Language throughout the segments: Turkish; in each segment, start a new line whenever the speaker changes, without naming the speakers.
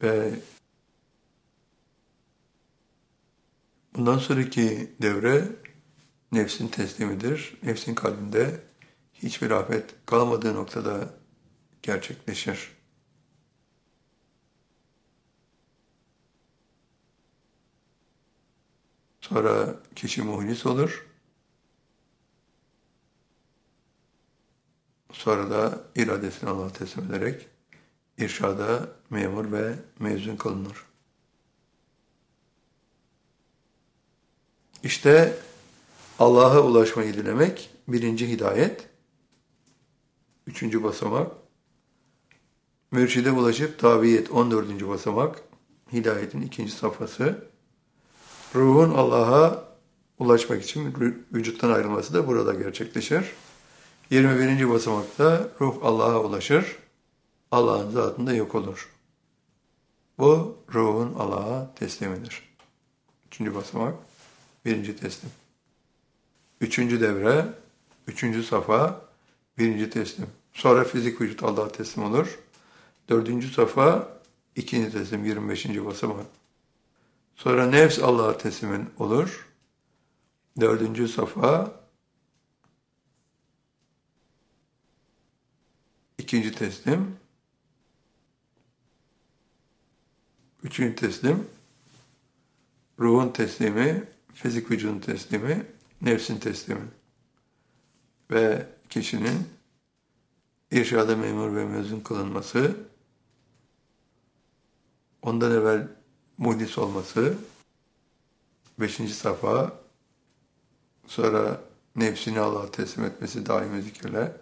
Ve bundan sonraki devre nefsin teslimidir. Nefsin kalbinde hiçbir afet kalmadığı noktada gerçekleşir. Sonra kişi muhlis olur. Sonra da iradesini Allah'a teslim ederek irşada memur ve mezun kılınır. İşte Allah'a ulaşmayı dilemek birinci hidayet, üçüncü basamak. Mürşide ulaşıp tabiyet 14. basamak, hidayetin ikinci safhası. Ruhun Allah'a ulaşmak için vücuttan ayrılması da burada gerçekleşir. 21. basamakta ruh Allah'a ulaşır, Allah'ın zatında yok olur. Bu ruhun Allah'a teslimidir. Üçüncü basamak, birinci teslim. Üçüncü devre, üçüncü safa, birinci teslim. Sonra fizik vücut Allah'a teslim olur. Dördüncü safa, ikinci teslim, 25. basamak. Sonra nefs Allah'a teslim olur. Dördüncü safa, ikinci teslim. Üçüncü teslim, ruhun teslimi, fizik vücudun teslimi, nefsin teslimi. Ve kişinin irşada memur ve mezun kılınması, ondan evvel muhdis olması, 5. safa, sonra nefsini Allah'a teslim etmesi daimi zikirle,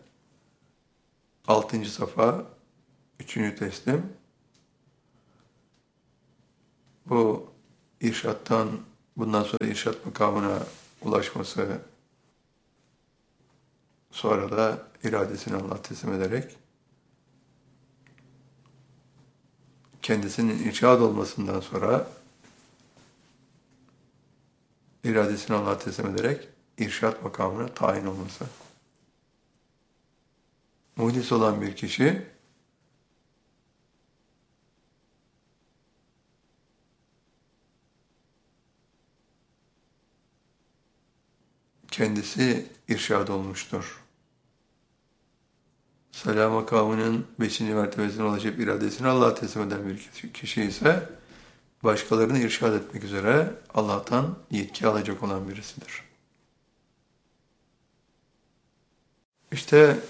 6. safa, 3. teslim. Bu irşattan, bundan sonra irşat makamına ulaşması, sonra da iradesini Allah'a teslim ederek, kendisinin irşad olmasından sonra iradesini Allah'a teslim ederek irşat makamına tayin olması. Muhdis olan bir kişi kendisi irşad olmuştur. Selam makamının 5. mertebesine ulaşıp iradesini Allah'a teslim eden bir kişi ise başkalarını irşad etmek üzere Allah'tan yetki alacak olan birisidir. İşte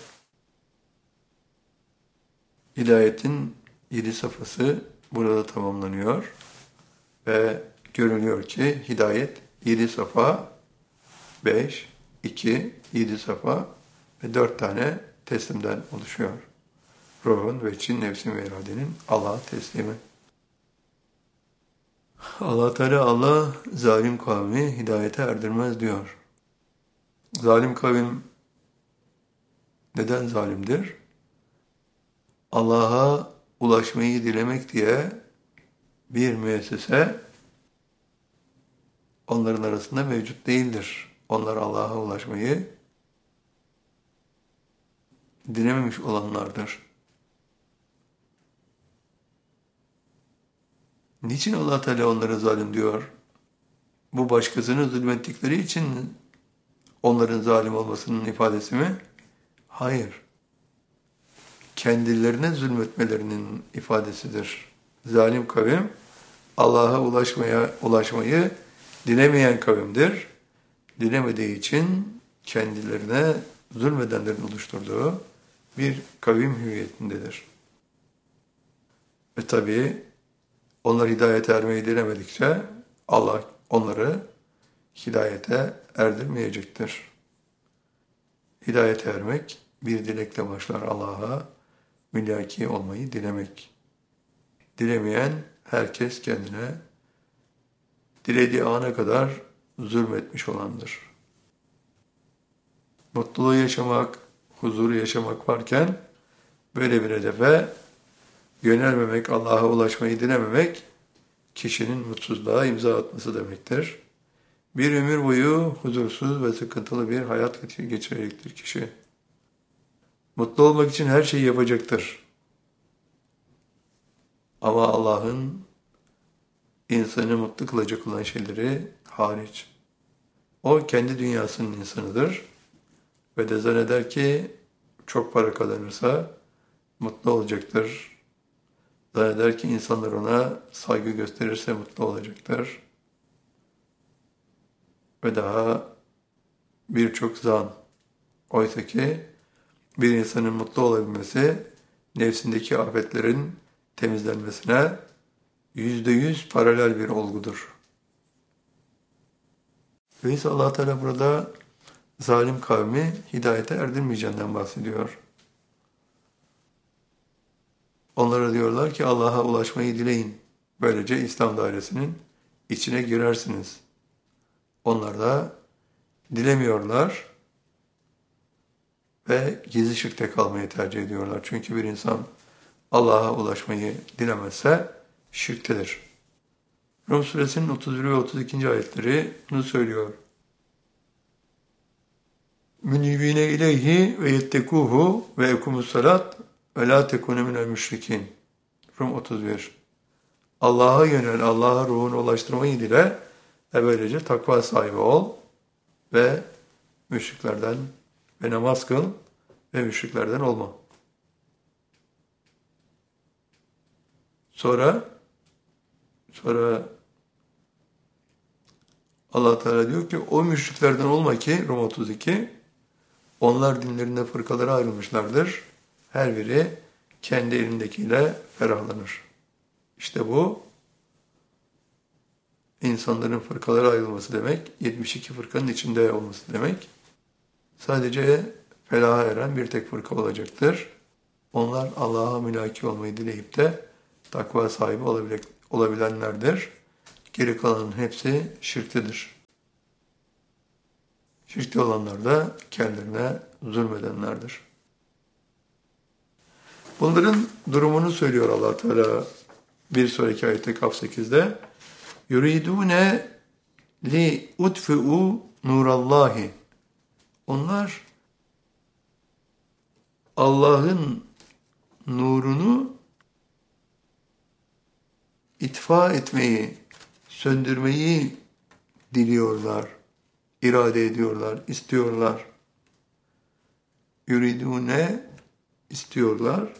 hidayetin 7 safhası burada tamamlanıyor ve görülüyor ki hidayet 7 safa, 5, 2, 7 safa ve 4 tane teslimden oluşuyor. Ruhun, veçin, nefsin ve iradenin Allah'a teslimi. Allah Teala Allah zalim kavmi hidayete erdirmez diyor. Zalim kavim neden zalimdir? Allah'a ulaşmayı dilemek diye bir müessese onların arasında mevcut değildir. Onlar Allah'a ulaşmayı dilememiş olanlardır. Niçin Allah Teala onlara zalim diyor? Bu başkasını zulmettikleri için onların zalim olmasının ifadesi mi? Hayır. Kendilerine zulmetmelerinin ifadesidir. Zalim kavim Allah'a ulaşmayı dilemeyen kavimdir. Dilemediği için kendilerine zulmedenlerin oluşturduğu bir kavim hüviyetindedir. Ve tabii onlar hidayete ermeyi dilemedikçe Allah onları hidayete erdirmeyecektir. Hidayete ermek bir dilekle başlar, Allah'a müllaki olmayı dilemek. Dilemeyen herkes kendine dilediği ana kadar zulmetmiş olandır. Mutluluğu yaşamak, huzuru yaşamak varken böyle bir hedefe yönelmemek, Allah'a ulaşmayı dilememek kişinin mutsuzluğa imza atması demektir. Bir ömür boyu huzursuz ve sıkıntılı bir hayat geçirecektir kişi. Mutlu olmak için her şeyi yapacaktır. Ama Allah'ın insanı mutlu kılacak olan şeyleri hariç. O kendi dünyasının insanıdır ve de zanneder ki çok para kazanırsa mutlu olacaktır. Zanneder ki insanlar ona saygı gösterirse mutlu olacaktır. Ve daha birçok zan. Oysa ki bir insanın mutlu olabilmesi nefsindeki afetlerin temizlenmesine %100 paralel bir olgudur. Ve Allah Teala burada zalim kavmi hidayete erdirmeyeceğinden bahsediyor. Onlara diyorlar ki Allah'a ulaşmayı dileyin. Böylece İslam dairesinin içine girersiniz. Onlar da dilemiyorlar ve gizli şirkte kalmayı tercih ediyorlar. Çünkü bir insan Allah'a ulaşmayı dilemezse şirktedir. Rum suresinin 31 ve 32. ayetleri bunu söylüyor. Münibine ileyhi ve yettekuhu ve ekumus salat ve la tekunu minel müşrikin. Rum 31. Allah'a yönel, Allah'a ruhunu ulaştırmayı dile ve böylece takva sahibi ol ve müşriklerden ve namaz kıl ve müşriklerden olma. Sonra Allah Teala diyor ki o müşriklerden olma ki Rum 32 onlar dinlerinde fırkalara ayrılmışlardır. Her biri kendi elindekiyle ferahlanır. İşte bu insanların fırkalara ayrılması demek, 72 fırkanın içinde olması demek. Sadece felaha eren bir tek fırka olacaktır. Onlar Allah'a mülaki olmayı dileyip de takva sahibi olabilenlerdir. Geri kalanın hepsi şirktedir. Şirkte olanlar da kendilerine zulmedenlerdir. Bunların durumunu söylüyor Allah Teala bir sonraki ayette Kaf 8'de. Yuridune li utfi'u nurallahi. Onlar Allah'ın nurunu itfa etmeyi, söndürmeyi diliyorlar, irade ediyorlar, istiyorlar. Yuridune istiyorlar.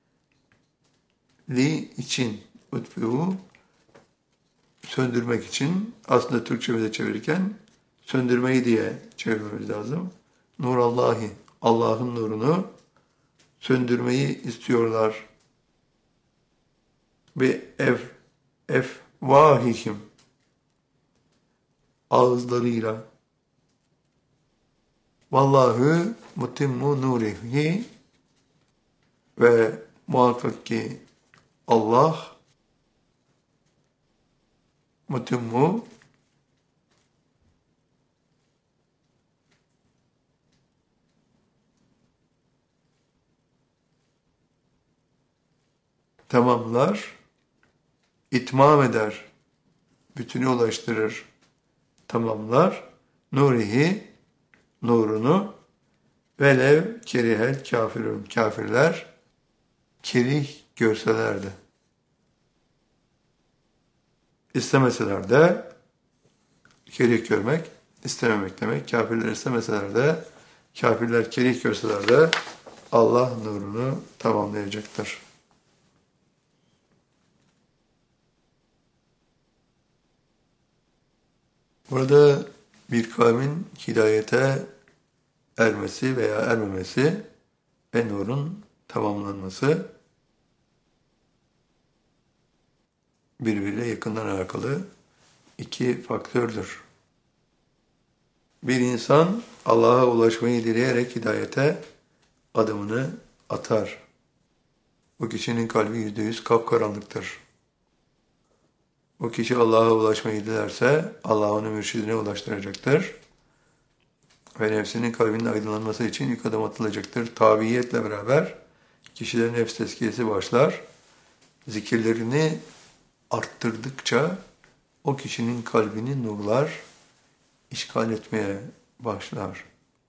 Li için, utfi'u söndürmek için, aslında Türkçe'de çevirirken söndürmeyi diye çevirmemiz lazım. Nurallahi, Allah'ın nurunu söndürmeyi istiyorlar. Ve efvahihim, ağızlarıyla. Vallahu mutimmu nurihi, ve muhakkak ki Allah mutimmu tamamlar, itmam eder, bütüne ulaştırır, tamamlar, nurihi, nurunu, velev kerihel kafirun, kafirler kerih görselerdi. İstemeseler de, kerih görmek, istememek demek. Kafirler istemeseler de, kafirler kerih görseler de Allah nurunu tamamlayacaktır. Burada bir kavmin hidayete ermesi veya ermemesi ve nurun tamamlanması birbiriyle yakından alakalı iki faktördür. Bir insan Allah'a ulaşmayı dileyerek hidayete adımını atar. Bu kişinin kalbi %100 kapkaranlıktır. O kişi Allah'a ulaşmayı dilerse Allah onu mürşidine ulaştıracaktır. Ve nefsinin kalbinin aydınlanması için ilk adım atılacaktır. Tabiiyetle beraber kişilerin nefs tezkiyesi başlar. Zikirlerini arttırdıkça o kişinin kalbini nurlar işgal etmeye başlar.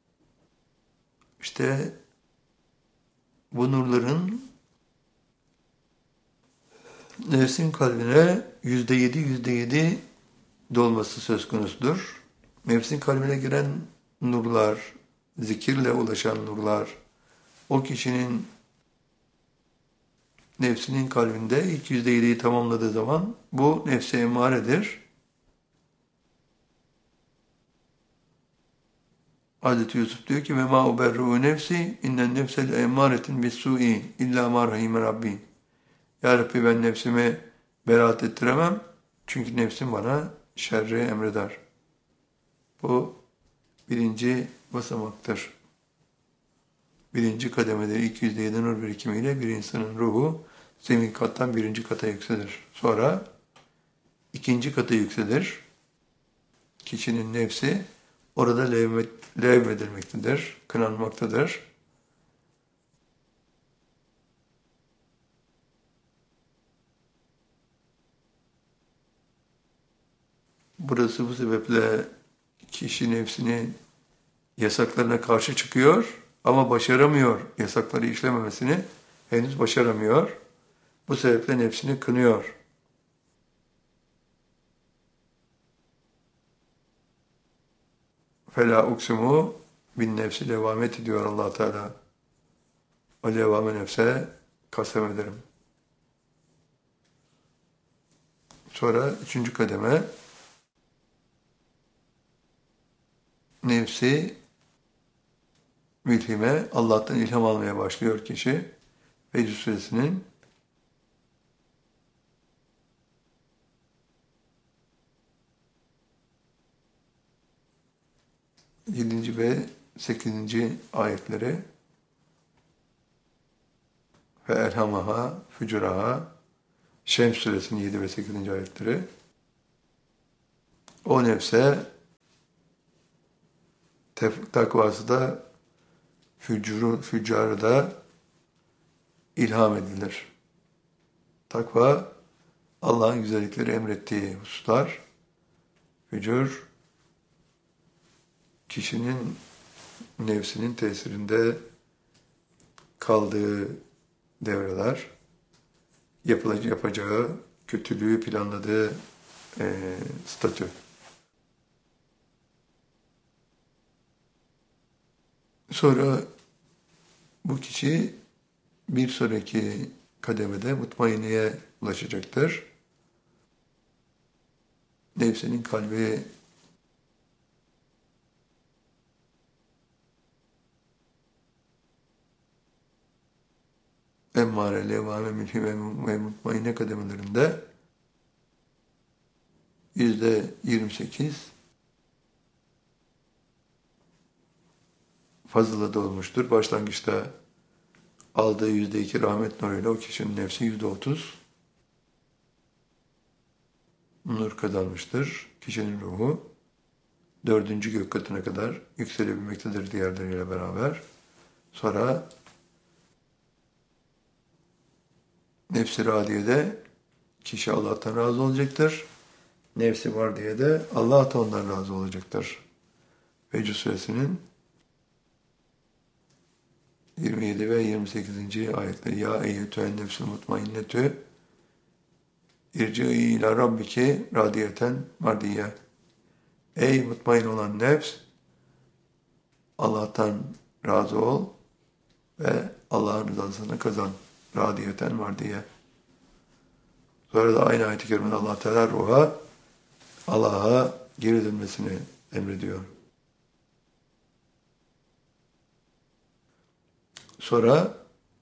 İşte bu nurların Nefsin kalbine %7 dolması söz konusudur. Nefsin kalbine giren nurlar, zikirle ulaşan nurlar, o kişinin nefsinin kalbinde ilk %7'yi tamamladığı zaman bu nefse emaredir. Hazreti Yusuf diyor ki ve ma uberru nefsi innen nefsel emaretin bis-su'i illa ma rahime rabbi. Ya Rabbi ben nefsimi beraat ettiremem çünkü nefsim bana şerri emreder. Bu birinci basamaktır. Birinci kademedir. İlk %7 nur birikimiyle bir insanın ruhu zemin kattan birinci kata yükselir. Sonra ikinci kata yükselir. Kişinin nefsi orada levmedilmektedir, kınanmaktadır. Burası bu sebeple kişi nefsini yasaklarına karşı çıkıyor ama başaramıyor. Yasakları işlememesini henüz başaramıyor. Bu sebeple nefsini kınıyor. Fela uksimu bin nefsi levamet ediyor Allah Teala. O levame nefse kasem ederim. Sonra üçüncü kademe nefsi mülhime Allah'tan ilham almaya başlıyor kişi. Fecr suresinin 7. ve 8. ayetleri ve elhamaha, fücuraha, Şems suresinin 7 ve 8. ayetleri o nefse takvası da füccarı da ilham edilir. Takva Allah'ın güzellikleri emrettiği hususlar, fücur kişinin nefsinin tesirinde kaldığı devreler, yapacağı, kötülüğü planladığı statü. Sonra bu kişi bir sonraki kademede mutmainliğe ulaşacaktır. Nefsinin kalbi emmare, levame, mülhi ve mutmainne kademelerinde %28 fazla dolmuştur. Başlangıçta aldığı %2 rahmet nuruyla o kişinin nefsi %30 nur kazanmıştır. Kişinin ruhu 4. gök katına kadar yükselebilmektedir diğerleriyle beraber. Sonra nefs-i radiyede kişi Allah'tan razı olacaktır. Nefsi var diye de Allah da ondan razı olacaktır. Fecr suresinin 27 ve 28. ayetleri. Ya eyyetühen nefsül mutmainnetü irci'i ila rabbiki radiyeten mardiye. Ey mutmain olan nefs, Allah'tan razı ol ve Allah'ın rızasını kazan. Radiyeten mardiye. Sonra da aynı ayet-i kerimede Allah Teala ruha Allah'a geri dönmesini emrediyor. Sonra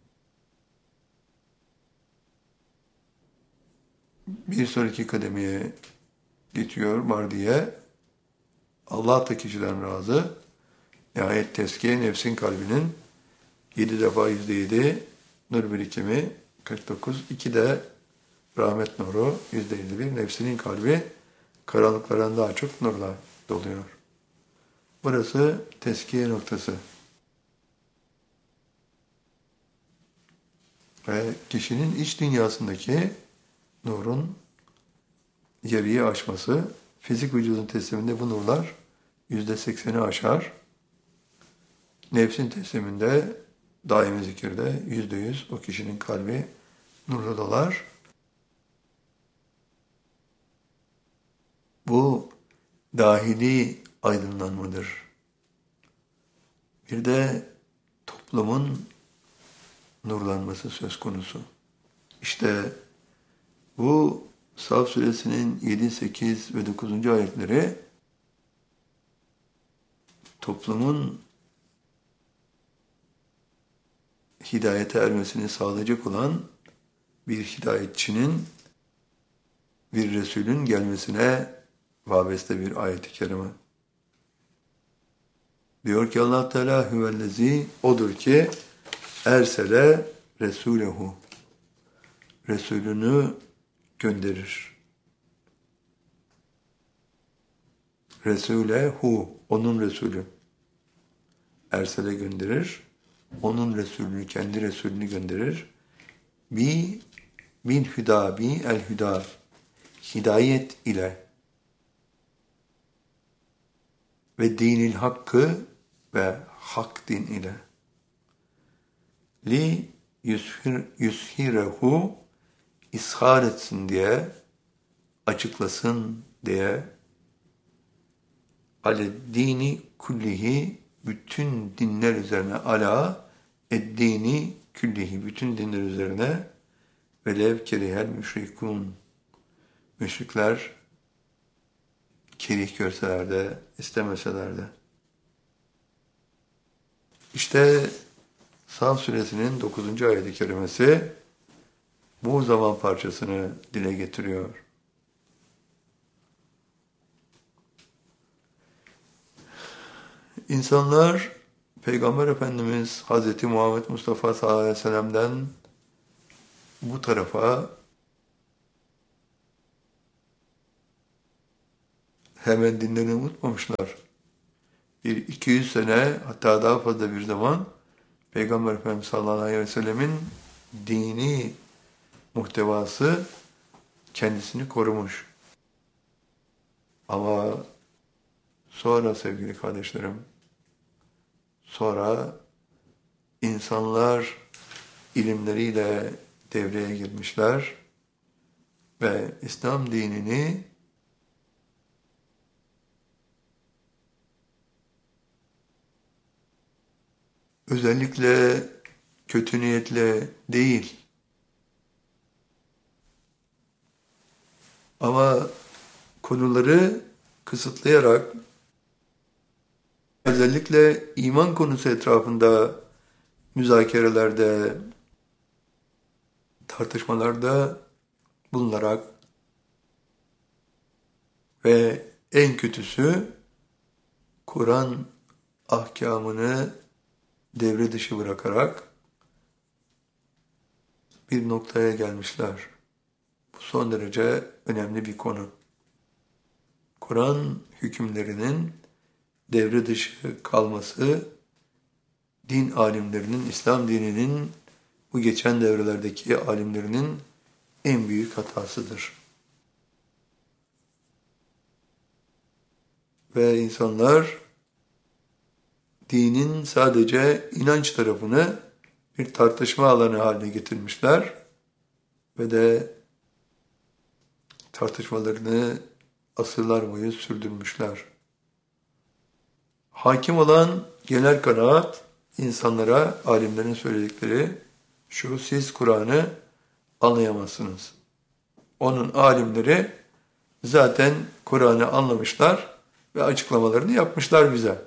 bir sonraki kademeye geçiyor mardiye. Allah da kişiden razı. Nihayet teskiye nefsin kalbinin 7 defa %7 nur birikimi 49. 2 de rahmet nuru %51. Nefsinin kalbi karanlıklardan daha çok nurla doluyor. Burası teskiye noktası. Ve kişinin iç dünyasındaki nurun yarıyı aşması, fizik vücudun tesliminde bu nurlar %80'i aşar. Nefsin tesliminde, daimi zikirde %100 o kişinin kalbi nurla dolar. dahili aydınlanmadır. Bir de toplumun nurlanması söz konusu. İşte bu Saf Suresinin 7, 8 ve 9. ayetleri toplumun hidayete ermesini sağlayacak olan bir hidayetçinin, bir Resulün gelmesine vabeste bir ayet-i kerime. Diyor ki Allah Teala huvellezî, odur ki ersele Resulehu, Resulünü gönderir. Resulehu, onun Resulü. Ersele gönderir. Onun Resulünü, kendi Resulünü gönderir. Bil hüda, el hüda. Hidayet ile ve dinil hakkı ve hak din ile. Li yushirehu, ishar etsin diye, açıklasın diye, aleddini kullihi, bütün dinler üzerine, ala eddini küllihi, bütün dinler üzerine, velev kerihel müşrikun, müşrikler kerih görseler de, istemeseler de. İşte Saf Suresinin 9. ayet-i kerimesi bu zaman parçasını dile getiriyor. İnsanlar Peygamber Efendimiz Hz. Muhammed Mustafa sallallahu aleyhi ve sellem'den bu tarafa hemen dinlerini unutmamışlar. 200 sene, hatta daha fazla bir zaman Peygamber Efendimiz sallallahu aleyhi ve sellemin dini muhtevası kendisini korumuş. Ama sonra sevgili kardeşlerim, sonra insanlar ilimleriyle devreye girmişler ve İslam dinini özellikle kötü niyetle değil ama konuları kısıtlayarak özellikle iman konusu etrafında müzakerelerde, tartışmalarda bulunarak ve en kötüsü Kur'an ahkamını devre dışı bırakarak bir noktaya gelmişler. Bu son derece önemli bir konu. Kur'an hükümlerinin devre dışı kalması, din alimlerinin, İslam dininin, bu geçen devrelerdeki alimlerinin en büyük hatasıdır. Ve insanlar dinin sadece inanç tarafını bir tartışma alanı haline getirmişler ve de tartışmalarını asırlar boyu sürdürmüşler. Hakim olan genel kanaat insanlara, alimlerin söyledikleri şu: siz Kur'an'ı anlayamazsınız. Onun alimleri zaten Kur'an'ı anlamışlar ve açıklamalarını yapmışlar bize.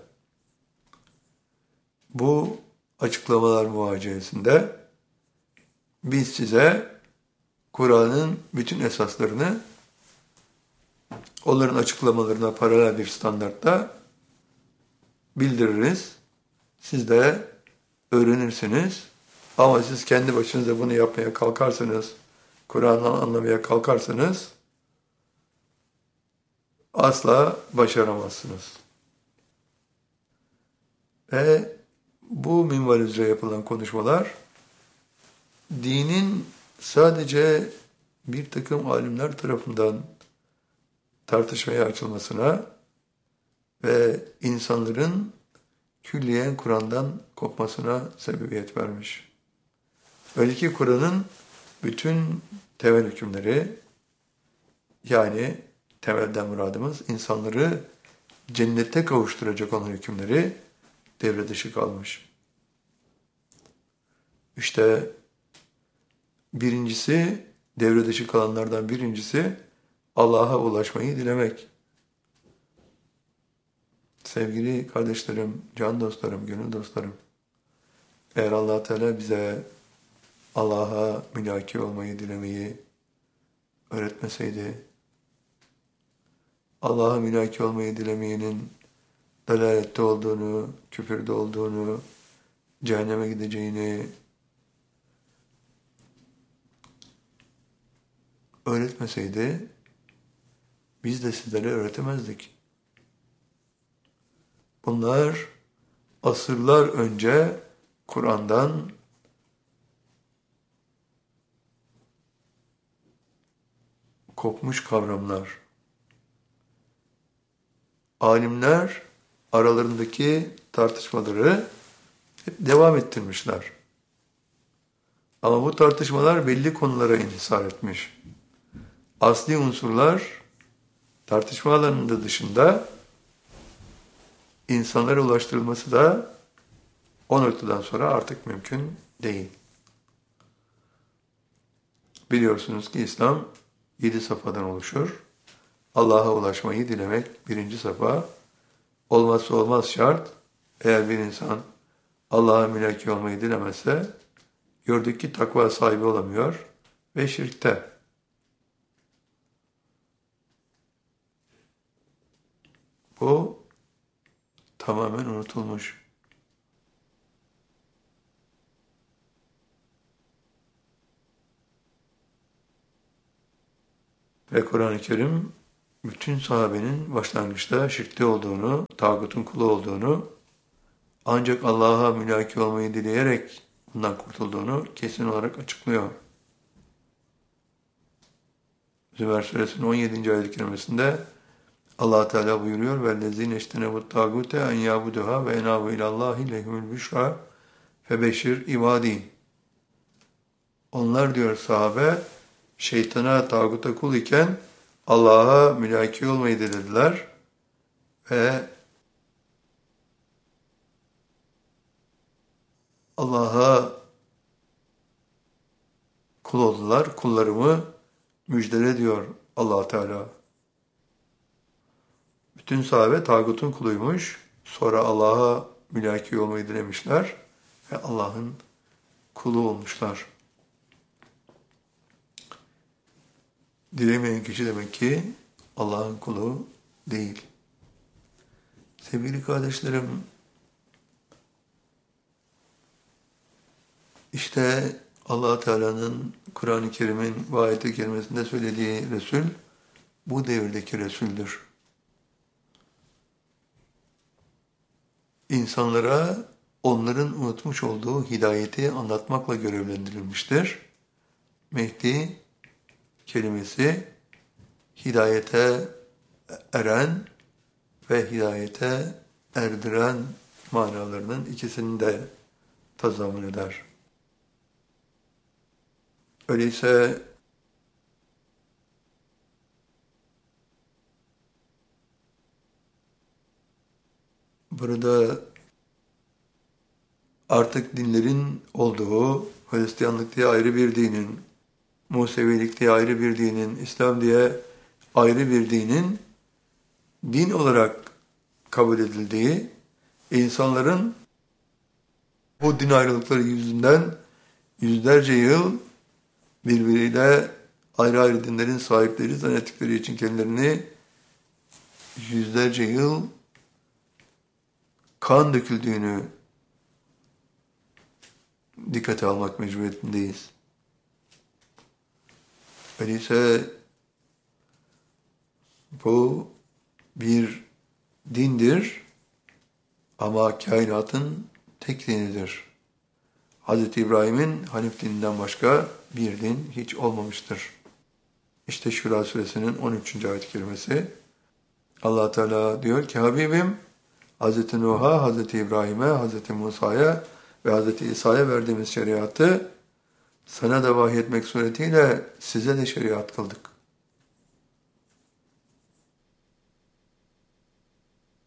Bu açıklamalar muhacesinde biz size Kur'an'ın bütün esaslarını onların açıklamalarına paralel bir standartta bildiririz. Siz de öğrenirsiniz. Ama siz kendi başınıza bunu yapmaya kalkarsanız, Kur'an'ı anlamaya kalkarsanız asla başaramazsınız. Ve bu minval üzere yapılan konuşmalar dinin sadece bir takım alimler tarafından tartışmaya açılmasına ve insanların külliyen Kur'an'dan kopmasına sebebiyet vermiş. Öyle ki Kur'an'ın bütün temel hükümleri, yani temelden muradımız insanları cennete kavuşturacak olan hükümleri devre dışı kalmış. İşte birincisi, devre dışı kalanlardan birincisi Allah'a ulaşmayı dilemek. Sevgili kardeşlerim, can dostlarım, gönül dostlarım, eğer Allah Teala bize Allah'a mülaki olmayı dilemeyi öğretmeseydi, Allah'a mülaki olmayı dilemeyenin dalalette olduğunu, küfürde olduğunu, cehenneme gideceğini öğretmeseydi, biz de sizlere öğretemezdik. Bunlar asırlar önce Kur'an'dan kopmuş kavramlar. Alimler aralarındaki tartışmaları hep devam ettirmişler. Ama bu tartışmalar belli konulara inhisar etmiş. Asli unsurlar tartışma alanında dışında insanlara ulaştırılması da o noktadan sonra artık mümkün değil. Biliyorsunuz ki İslam 7 safhadan oluşur. Allah'a ulaşmayı dilemek birinci safa. Olmazsa olmaz şart. Eğer bir insan Allah'a mülaki olmayı dilemezse gördük ki takva sahibi olamıyor ve şirkte. Bu tamamen unutulmuş. Ve Kur'an-ı Kerim bütün sahabenin başlangıçta şirkte olduğunu, tağutun kulu olduğunu, ancak Allah'a mülaki olmayı dileyerek bundan kurtulduğunu kesin olarak açıklıyor. Zümer Suresinin 17. ayet-i kerimesinde Allah Teala buyuruyor: "Vellezîne iştenebut tâgûte en yâbuduhâ ve enâbu ilallâhi lehumul büşrâ febeşşir ibâdî." Onlar diyor sahabe, şeytana, tağuta kul iken Allah'a mülaki olmayı dilediler ve Allah'a kul oldular. Kullarımı müjdele diyor Allah Teala. Bütün sahabe tağutun kuluymuş. Sonra Allah'a mülaki olmayı dilemişler ve Allah'ın kulu olmuşlar. Dilemeyen kişi demek ki Allah'ın kulu değil. Sevgili kardeşlerim, işte Allah Teala'nın Kur'an-ı Kerim'in ve ayet-i kerimesinde söylediği Resul, bu devirdeki Resul'dür. İnsanlara onların unutmuş olduğu hidayeti anlatmakla görevlendirilmiştir. Mehdi kelimesi hidayete eren ve hidayete erdiren manalarının ikisini de tazammun eder. Öyleyse burada artık dinlerin olduğu, Hristiyanlık diye ayrı bir dinin, Musevilik diye ayrı bir dinin, İslam diye ayrı bir dinin din olarak kabul edildiği, insanların bu din ayrılıkları yüzünden yüzlerce yıl birbiriyle ayrı ayrı dinlerin sahipleri zannettikleri için kendilerini yüzlerce yıl kan döküldüğünü dikkate almak mecburiyetindeyiz. Öyleyse bu bir dindir ama kainatın tek dinidir. Hz. İbrahim'in Hanif dininden başka bir din hiç olmamıştır. İşte Şura suresinin 13. ayet-i kerimesi. Allah Teala diyor ki Habibim, Hz. Nuh'a, Hz. İbrahim'e, Hz. Musa'ya ve Hz. İsa'ya verdiğimiz şeriatı sana da vahyetmek suretiyle size de şeriat kıldık.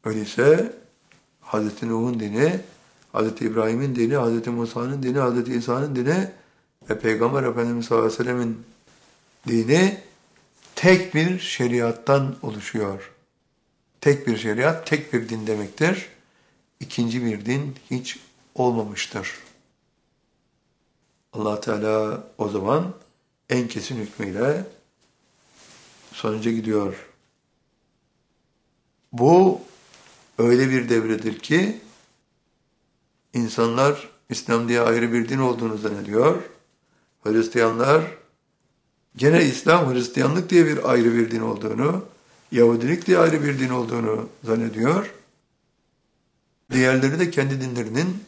Öyleyse Hz. Nuh'un dini, Hz. İbrahim'in dini, Hz. Musa'nın dini, Hz. İsa'nın dini ve Peygamber Efendimiz sallallahu aleyhi ve sellemin dini tek bir şeriattan oluşuyor. Tek bir şeriat, tek bir din demektir. İkinci bir din hiç olmamıştır. Allah Teala o zaman en kesin hükmüyle sonuca gidiyor. Bu öyle bir devredir ki insanlar İslam diye ayrı bir din olduğunu zannediyor. Hristiyanlar gene İslam, Hristiyanlık diye bir ayrı bir din olduğunu, Yahudilik diye ayrı bir din olduğunu zannediyor. Diğerleri de kendi dinlerinin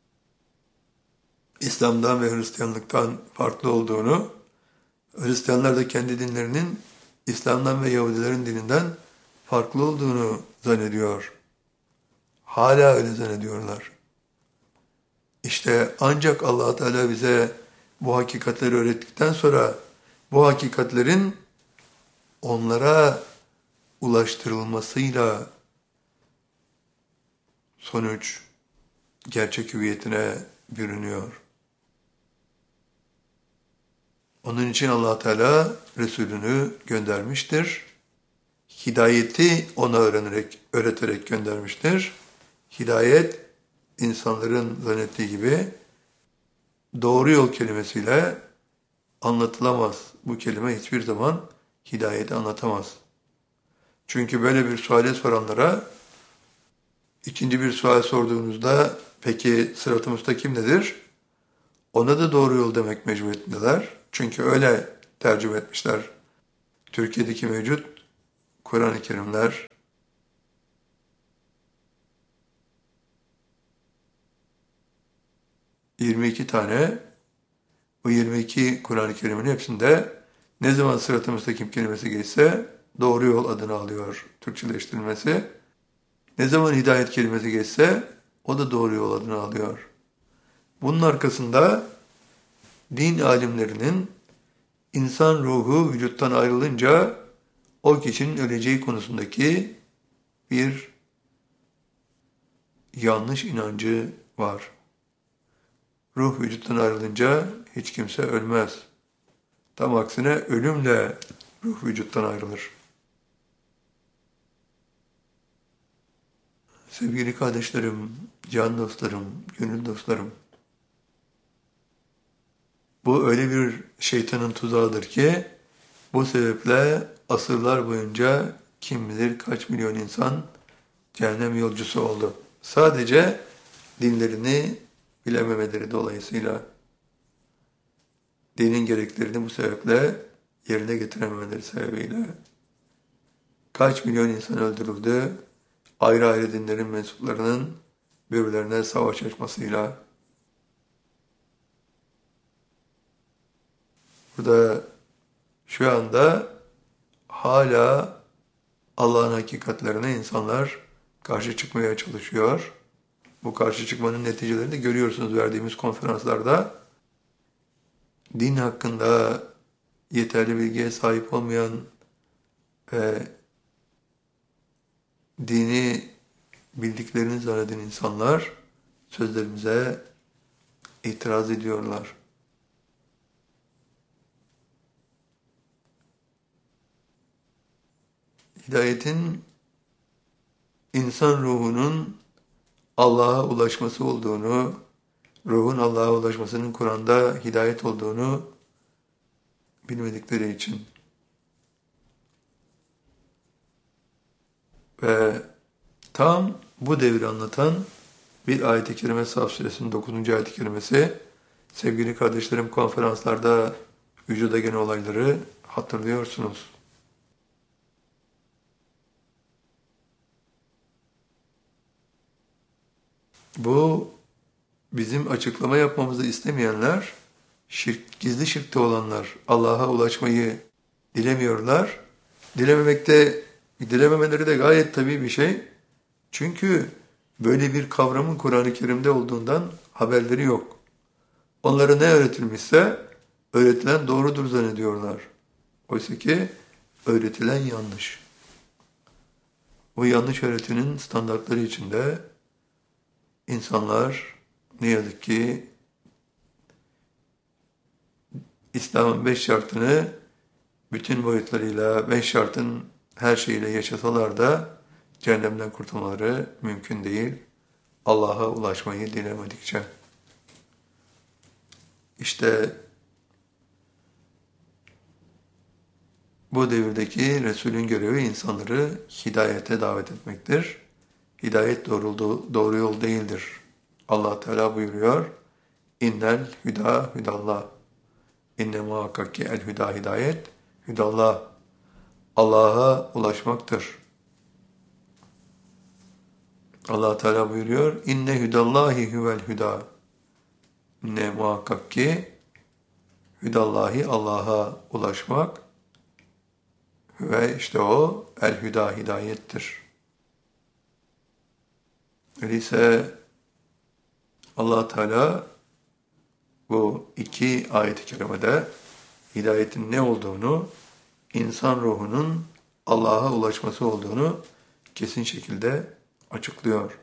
İslam'dan ve Hristiyanlıktan farklı olduğunu, Hristiyanlar da kendi dinlerinin İslam'dan ve Yahudilerin dininden farklı olduğunu zannediyor. Hala öyle zannediyorlar. İşte ancak Allah Teala bize bu hakikatleri öğrettikten sonra bu hakikatlerin onlara ulaştırılmasıyla sonuç gerçek hüviyetine bürünüyor. Onun için Allah Teala Resulünü göndermiştir. Hidayeti ona öğreterek göndermiştir. Hidayet, insanların zannettiği gibi doğru yol kelimesiyle anlatılamaz. Bu kelime hiçbir zaman hidayeti anlatamaz. Çünkü böyle bir suale soranlara ikinci bir sual sorduğunuzda peki sırat-ı müstakim nedir? Ona da doğru yol demek mecburiyetindeler. Çünkü öyle tercüme etmişler. Türkiye'deki mevcut Kur'an-ı Kerimler, ...22 tane, bu 22 Kur'an-ı Kerim'in hepsinde ne zaman sırat-ı müstakim kelimesi geçse doğru yol adını alıyor Türkçeleştirilmesi. Ne zaman hidayet kelimesi geçse o da doğru yol adını alıyor. Bunun arkasında din alimlerinin insan ruhu vücuttan ayrılınca o kişinin öleceği konusundaki bir yanlış inancı var. Ruh vücuttan ayrılınca hiç kimse ölmez. Tam aksine ölümle ruh vücuttan ayrılır. Sevgili kardeşlerim, can dostlarım, gönül dostlarım, bu öyle bir şeytanın tuzağıdır ki bu sebeple asırlar boyunca kim bilir kaç milyon insan cehennem yolcusu oldu. Sadece dinlerini bilememeleri dolayısıyla, dinin gereklerini bu sebeple yerine getirememeleri sebebiyle kaç milyon insan öldürüldü, ayrı ayrı dinlerin mensuplarının birbirlerine savaş açmasıyla. Burada şu anda hala Allah'ın hakikatlerine insanlar karşı çıkmaya çalışıyor. Bu karşı çıkmanın neticelerini de görüyorsunuz verdiğimiz konferanslarda. Din hakkında yeterli bilgiye sahip olmayan ve dini bildiklerini zanneden insanlar sözlerimize itiraz ediyorlar. Hidayetin insan ruhunun Allah'a ulaşması olduğunu, ruhun Allah'a ulaşmasının Kur'an'da hidayet olduğunu bilmedikleri için ve tam bu devri anlatan bir ayet-i kerime Saf Suresinin 9. ayet-i kerimesi, sevgili kardeşlerim konferanslarda vücuda gelen olayları hatırlıyorsunuz. Bu bizim açıklama yapmamızı istemeyenler, gizli şirkte olanlar, Allah'a ulaşmayı dilemiyorlar. Dilememeleri de gayet tabii bir şey. Çünkü böyle bir kavramın Kur'an-ı Kerim'de olduğundan haberleri yok. Onlara ne öğretilmişse öğretilen doğrudur zannediyorlar. Oysa ki öğretilen yanlış. Bu yanlış öğretinin standartları içinde insanlar ne yazık ki İslam'ın 5 şartını bütün boyutlarıyla, 5 şartın her şeyiyle yaşasalar da cehennemden kurtulmaları mümkün değil. Allah'a ulaşmayı dilemedikçe. İşte bu devirdeki Resul'ün görevi insanları hidayete davet etmektir. Hidayet doğru yol değildir. Allah Teala buyuruyor, İnnel hüda hüdallah. İnne muhakkak ki el hüda hidayet, hüdallah. Allah'a ulaşmaktır. Allah Teala buyuruyor, İnne hüdallahi huvel hüda. Ne muhakkak ki hüdallahi Allah'a ulaşmak ve işte o el hüda hidayettir. Öyleyse Allah Teala bu iki ayet-i kerimede hidayetin ne olduğunu, insan ruhunun Allah'a ulaşması olduğunu kesin şekilde açıklıyor.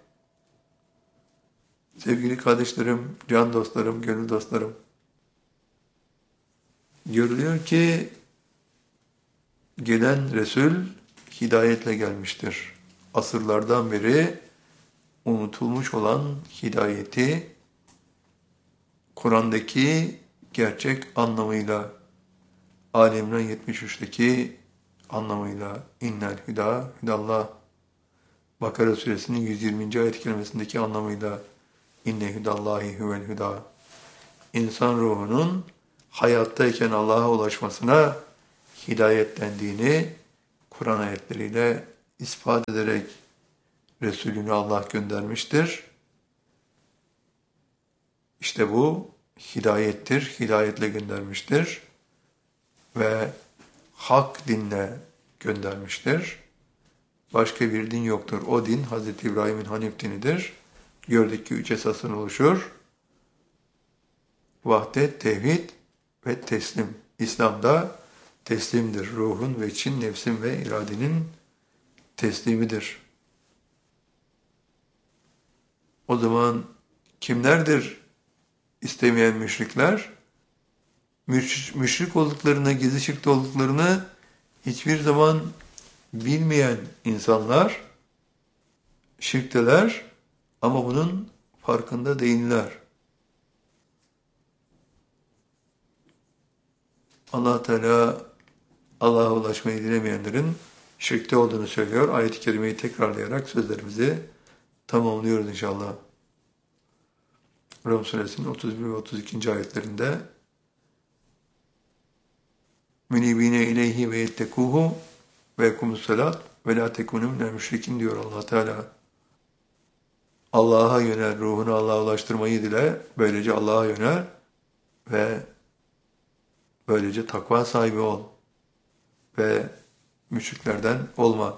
Sevgili kardeşlerim, can dostlarım, gönül dostlarım, görülüyor ki gelen Resul hidayetle gelmiştir. Asırlardan beri unutulmuş olan hidayeti Kur'an'daki gerçek anlamıyla, Ali İmran 73'teki anlamıyla innel hüda hüdallah, Bakara suresinin 120. ayet-i kerimesindeki anlamıyla inne hüdallahi huvel hüda, insan ruhunun hayattayken Allah'a ulaşmasına hidayet dendiğini Kur'an ayetleriyle ispat ederek Resulünü Allah göndermiştir. İşte bu hidayettir, hidayetle göndermiştir ve hak dinle göndermiştir. Başka bir din yoktur. O din Hz. İbrahim'in Hanif dinidir. Gördük ki 3 esasın oluşur. Vahdet, tevhid ve teslim. İslam'da teslimdir. Ruhun ve için, nefsin ve iradenin teslimidir. O zaman kimlerdir istemeyen müşrikler? Müşrik olduklarını, gizli şirkte olduklarını hiçbir zaman bilmeyen insanlar şirkteler ama bunun farkında değiller. Allah Teala Allah'a ulaşmayı dilemeyenlerin şirkte olduğunu söylüyor. Ayet-i kerimeyi tekrarlayarak sözlerimizi tamamlıyoruz inşallah. Rum suresinin 31 ve 32. ayetlerinde münibine ileyhi ve yettekuhu ve yekumus salat ve la tekunu minel müşrikin diyor Allah Teala. Allah'a yönel, ruhunu Allah'a ulaştırmayı dile, böylece Allah'a yönel ve böylece takva sahibi ol ve müşriklerden olma.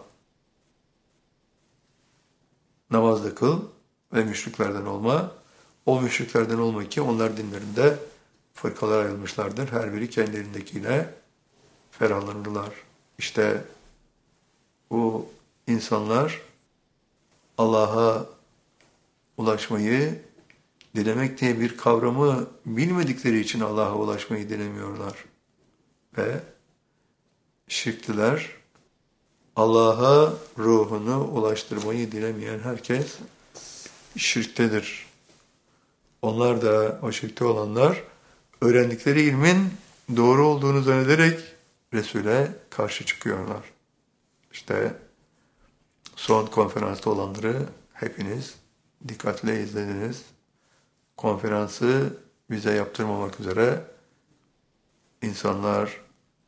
Namazda kıl ve müşriklerden olma. O müşriklerden olma ki onlar dinlerinde fırkalar ayrılmışlardır. Her biri kendi elindekiyle ferahlanırlar. İşte bu insanlar Allah'a ulaşmayı dilemek diye bir kavramı bilmedikleri için Allah'a ulaşmayı dilemiyorlar. Ve şirkliler, Allah'a ruhunu ulaştırmayı dilemeyen herkes şirktedir. Onlar da, o şirkte olanlar, öğrendikleri ilmin doğru olduğunu zannederek Resul'e karşı çıkıyorlar. İşte son konferansta olanları hepiniz dikkatle izlediniz. Konferansı bize yaptırmamak üzere insanlar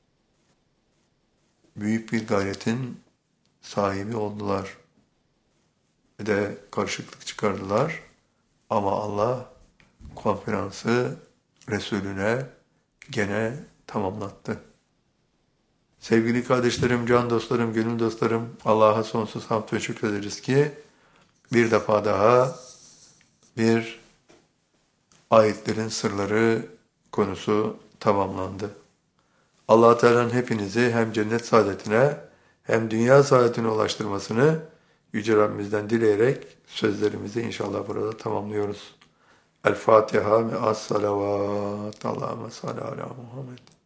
büyük bir gayretin sahibi oldular. Ve de karışıklık çıkardılar. Ama Allah konferansı Resulüne gene tamamlattı. Sevgili kardeşlerim, can dostlarım, gönül dostlarım, Allah'a sonsuz hamd ve şükrederiz ki bir defa daha bir ayetlerin sırları konusu tamamlandı. Allah Teala'nın hepinizi hem cennet saadetine hem dünya saadetine ulaştırmasını Yüce Rabbimizden dileyerek sözlerimizi inşallah burada tamamlıyoruz. El Fatiha ve as-salavat. Allahümme salli ala Muhammed.